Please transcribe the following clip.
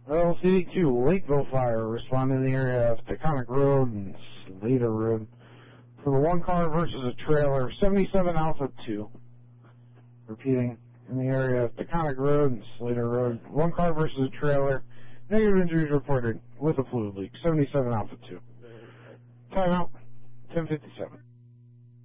LCD2, Lakeville Fire, responding in the area of Taconic Road and Slater Road. For the one car versus a trailer, 77 Alpha 2. Repeating, in the area of Taconic Road and Slater Road. One car versus a trailer. Negative injuries reported with a fluid leak, 77 Alpha 2. Timeout, 10:57.